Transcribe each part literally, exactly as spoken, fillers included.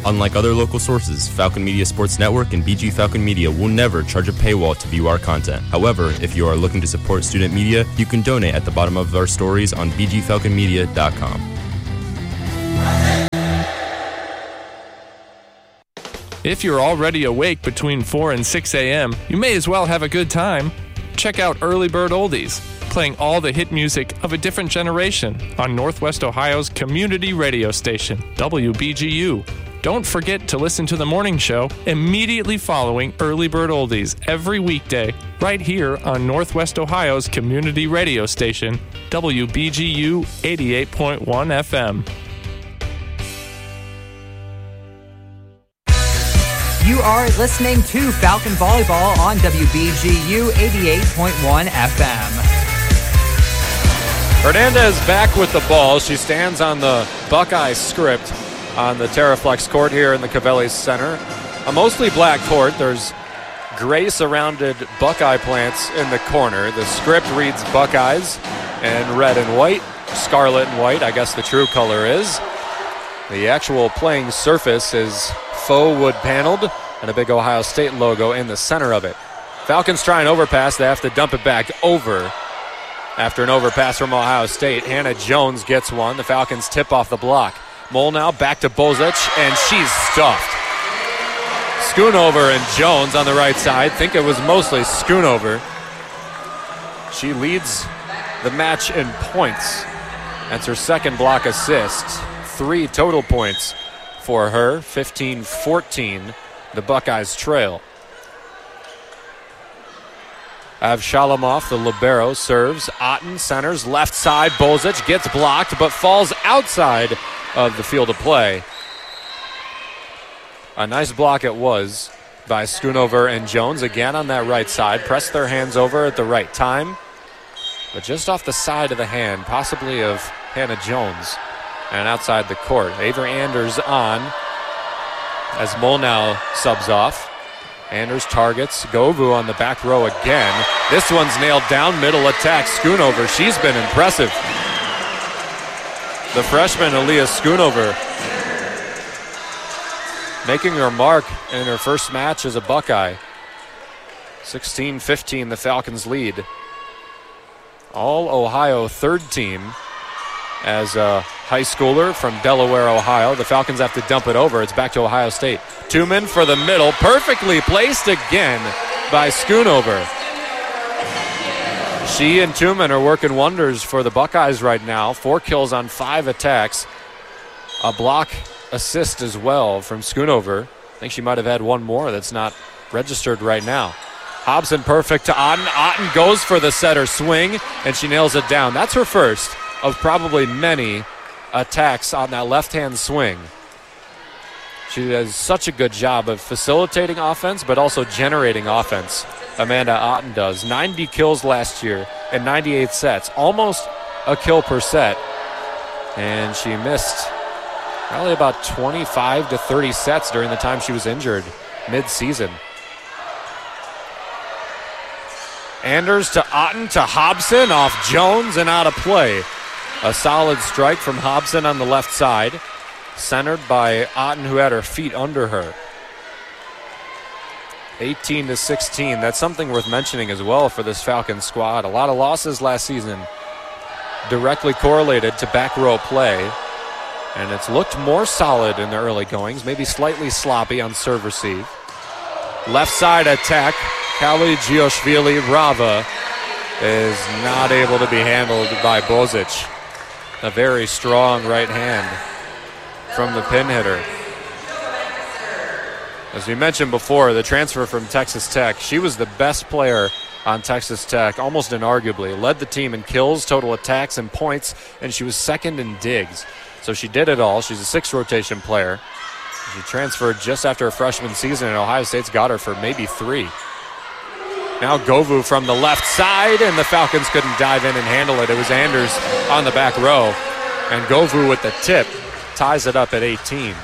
Unlike other local sources, Falcon Media Sports Network and B G Falcon Media will never charge a paywall to view our content. However, if you are looking to support student media, you can donate at the bottom of our stories on b g falcon media dot com. If you're already awake between four and six a.m., you may as well have a good time. Check out Early Bird Oldies, playing all the hit music of a different generation on Northwest Ohio's community radio station, W B G U. Don't forget to listen to the morning show immediately following Early Bird Oldies every weekday, right here on Northwest Ohio's community radio station, W B G U eighty-eight point one F M. You are listening to Falcon Volleyball on W B G U eighty-eight point one F M. Hernandez back with the ball. She stands on the Buckeye script on the Terraflex court here in the Covelli Center. A mostly black court. There's gray surrounded Buckeye plants in the corner. The script reads Buckeyes in red and white, scarlet and white, I guess the true color is. The actual playing surface is faux wood paneled and a big Ohio State logo in the center of it. Falcons try an overpass. They have to dump it back over after an overpass from Ohio State. Hannah Jones gets one. The Falcons tip off the block. Mole now back to Bozic, and she's stuffed. Schoonover and Jones on the right side. Think it was mostly Schoonover. She leads the match in points. That's her second block assist. Three total points for her. fifteen fourteen, the Buckeyes trail. Avshalomov, the libero, serves. Otten centers, left side. Bozic gets blocked, but falls outside of the field of play. A nice block it was by Schoonover and Jones again on that right side. Pressed their hands over at the right time, but just off the side of the hand, possibly of Hannah Jones, and outside the court. Avery Anders on as Molnau subs off. Anders targets Govu on the back row again. This one's nailed down, middle attack. Schoonover, she's been impressive. The freshman, Aaliyah Schoonover, making her mark in her first match as a Buckeye. sixteen fifteen, the Falcons lead. All Ohio third team. As a high schooler from Delaware, Ohio, the Falcons have to dump it over. It's back to Ohio State. Tuman for the middle, perfectly placed again by Schoonover. She and Tuman are working wonders for the Buckeyes right now. Four kills on five attacks. A block assist as well from Schoonover. I think she might have had one more that's not registered right now. Hobson perfect to Otten. Otten goes for the setter swing, and she nails it down. That's her first of probably many attacks on that left-hand swing. She does such a good job of facilitating offense, but also generating offense. Amanda Otten does. ninety kills last year in ninety-eight sets. Almost a kill per set. And she missed probably about twenty-five to thirty sets during the time she was injured mid-season. Anders to Otten to Hobson, off Jones and out of play. A solid strike from Hobson on the left side, centered by Otten, who had her feet under her. eighteen to sixteen. That's something worth mentioning as well for this Falcons squad. A lot of losses last season directly correlated to back row play, and it's looked more solid in the early goings, maybe slightly sloppy on serve receive. Left side attack, Kali Gioshvili Rava is not able to be handled by Bozic. A very strong right hand from the pin hitter. As we mentioned before, the transfer from Texas Tech, she was the best player on Texas Tech, almost inarguably. Led the team in kills, total attacks, and points, and she was second in digs. So she did it all. She's a six-rotation player. She transferred just after her freshman season, and Ohio State's got her for maybe three. Now Govu from the left side, and the Falcons couldn't dive in and handle it. It was Anders on the back row, and Govu with the tip ties it up at eighteen.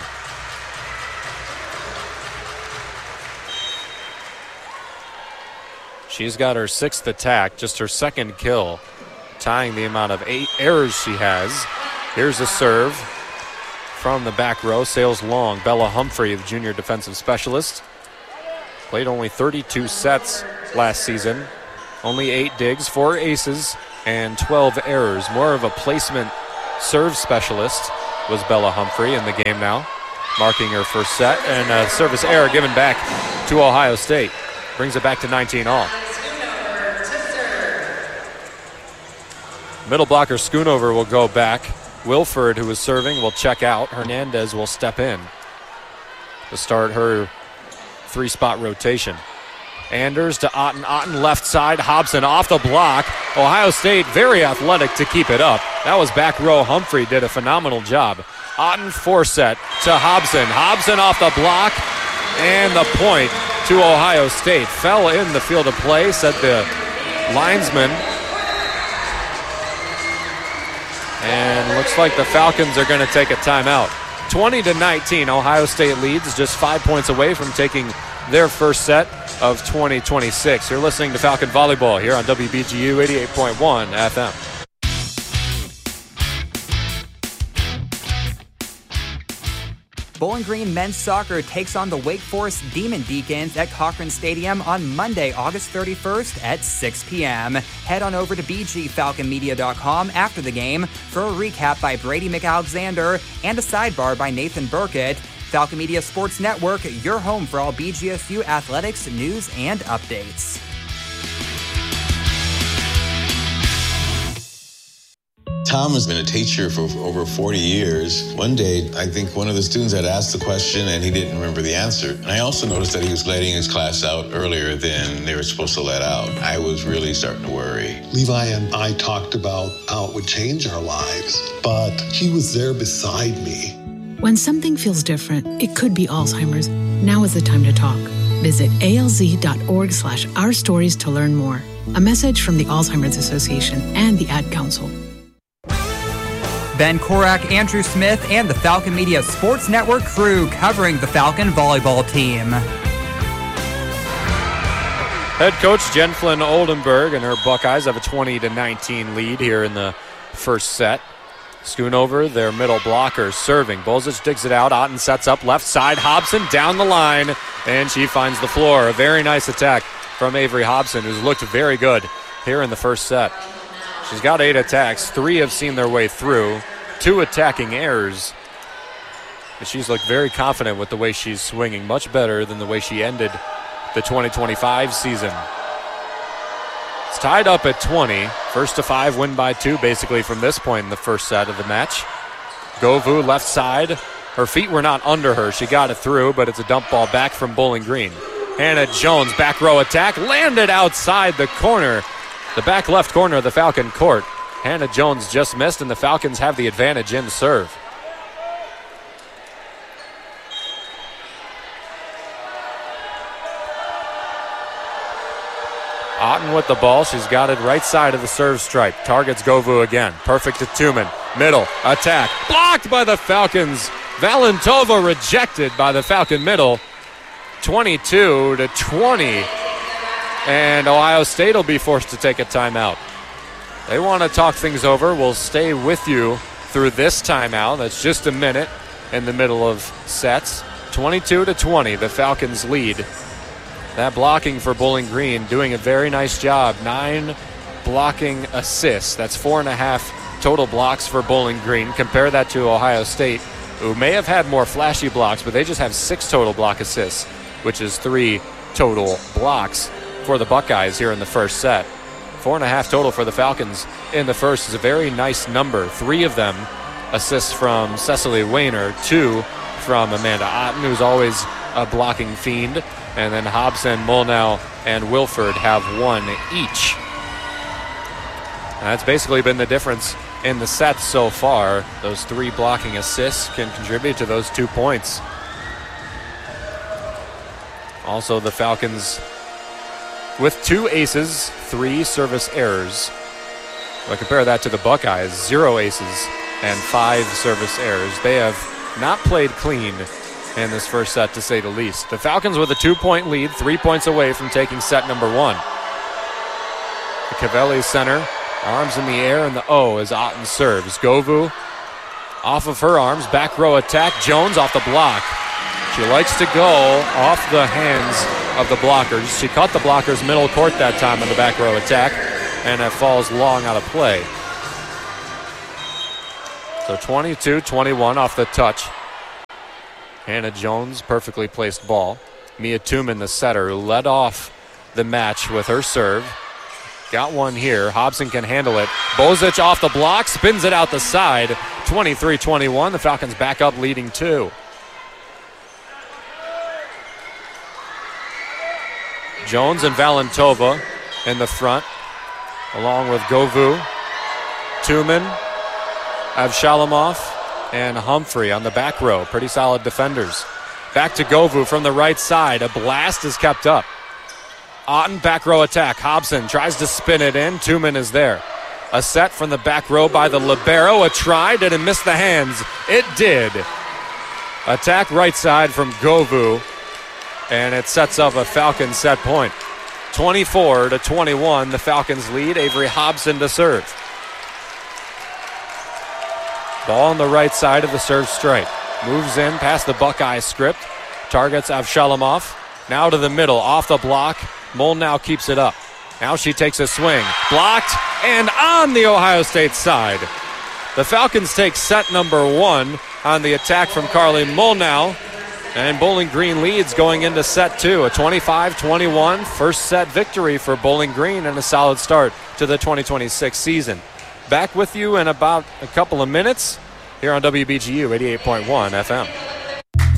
She's got her sixth attack, just her second kill, tying the amount of eight errors she has. Here's a serve from the back row, sails long. Bella Humphrey, the junior defensive specialist. Played only thirty-two sets last season. Only eight digs, four aces, and twelve errors. More of a placement serve specialist was Bella Humphrey in the game now, marking her first set. And a service error given back to Ohio State. Brings it back to nineteen all. Middle blocker Schoonover will go back. Wilford, who was serving, will check out. Hernandez will step in to start her three-spot rotation. Anders to Otten. Otten left side. Hobson off the block. Ohio State very athletic to keep it up. That was back row. Humphrey did a phenomenal job. Otten four set to Hobson. Hobson off the block. And the point to Ohio State. Fell in the field of play, said the linesman. And looks like the Falcons are going to take a timeout. twenty to nineteen, Ohio State leads, just five points away from taking their first set of twenty twenty-six. You're listening to Falcon Volleyball here on W B G U eighty-eight point one F M. Bowling Green men's soccer takes on the Wake Forest Demon Deacons at Cochran Stadium on Monday, August thirty-first at six p.m. Head on over to b g falcon media dot com after the game for a recap by Brady McAlexander and a sidebar by Nathan Burkett. Falcon Media Sports Network, your home for all B G S U athletics, news, and updates. Tom has been a teacher for over forty years. One day, I think one of the students had asked the question and he didn't remember the answer. And I also noticed that he was letting his class out earlier than they were supposed to let out. I was really starting to worry. Levi and I talked about how it would change our lives, but he was there beside me. When something feels different, it could be Alzheimer's. Now is the time to talk. Visit A L Z dot org slash our stories to learn more. A message from the Alzheimer's Association and the Ad Council. Ben Korak, Andrew Smith, and the Falcon Media Sports Network crew covering the Falcon volleyball team. Head coach Jen Flynn Oldenburg and her Buckeyes have a twenty to nineteen lead here in the first set. Schoonover, their middle blocker, serving. Bolzic digs it out. Otten sets up left side. Hobson down the line, and she finds the floor. A very nice attack from Avery Hobson, who's looked very good here in the first set. She's got eight attacks. Three have seen their way through. Two attacking errors. But she's looked very confident with the way she's swinging. Much better than the way she ended the twenty twenty-five season. It's tied up at twenty. First to five, win by two basically from this point in the first set of the match. Govu left side. Her feet were not under her. She got it through, but it's a dump ball back from Bowling Green. Hannah Jones, back row attack, landed outside the corner. The back left corner of the Falcon court. Hannah Jones just missed, and the Falcons have the advantage in the serve. Otten with the ball. She's got it right side of the serve stripe. Targets Govu again. Perfect to Tumen. Middle. Attack. Blocked by the Falcons. Valentova rejected by the Falcon middle. twenty-two to twenty. And Ohio State will be forced to take a timeout. They want to talk things over. We'll stay with you through this timeout. That's just a minute in the middle of sets. twenty-two to twenty. The Falcons lead. That blocking for Bowling Green, doing a very nice job. Nine blocking assists. That's four and a half total blocks for Bowling Green. Compare that to Ohio State, who may have had more flashy blocks, but they just have six total block assists, which is three total blocks for the Buckeyes here in the first set. Four and a half total for the Falcons in the first is a very nice number. Three of them assists from Cecily Weiner, two from Amanda Otten, who's always a blocking fiend. And then Hobson, Molnau, and Wilford have one each. And that's basically been the difference in the set so far. Those three blocking assists can contribute to those two points. Also, the Falcons with two aces, three service errors. But compare that to the Buckeyes, zero aces and five service errors. They have not played clean in this first set, to say the least. The Falcons with a two-point lead, three points away from taking set number one. The Cavelli center, arms in the air, and the O as Otten serves. Govu off of her arms. Back row attack. Jones off the block. She likes to go off the hands of the blockers. She caught the blockers middle court that time in the back row attack, and it falls long out of play. So twenty-two twenty-one off the touch. Hannah Jones, perfectly placed ball. Mia Tooman, the setter, who led off the match with her serve. Got one here. Hobson can handle it. Bozic off the block, spins it out the side. twenty-three twenty-one. The Falcons back up, leading two. Jones and Valentova in the front, along with Govu, Tooman, Avshalomov, and Humphrey on the back row. Pretty solid defenders. Back to Govu from the right side. A blast is kept up. Otten, back row attack. Hobson tries to spin it in. Tooman is there. A set from the back row by the libero. A try. Did it miss the hands? It did. Attack right side from Govu. And it sets up a Falcons set point. twenty-four to twenty-one, the Falcons lead. Avery Hobson to serve. Ball on the right side of the serve strike. Moves in past the Buckeye script. Targets Avshalomov. Now to the middle, off the block. Molnau keeps it up. Now she takes a swing. Blocked and on the Ohio State side. The Falcons take set number one on the attack from Carly Molnau. And Bowling Green leads going into set two. A twenty-five twenty-one first set victory for Bowling Green and a solid start to the twenty twenty-six season. Back with you in about a couple of minutes here on W B G U eighty-eight point one F M.